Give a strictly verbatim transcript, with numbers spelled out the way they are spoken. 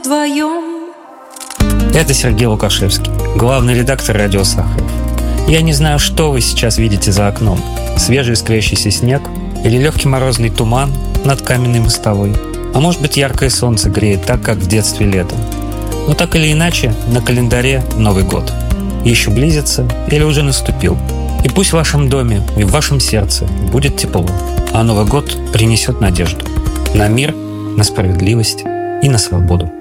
вдвоем. Это Сергей Лукашевский, главный редактор «Радио Сахаров». Я не знаю, что вы сейчас видите за окном. Свежий искрящийся снег или легкий морозный туман над каменной мостовой. А может быть, яркое солнце греет так, как в детстве летом. Но так или иначе, на календаре Новый год. Еще близится или уже наступил. И пусть в вашем доме и в вашем сердце будет тепло, а Новый год принесет надежду на мир, на справедливость и на свободу.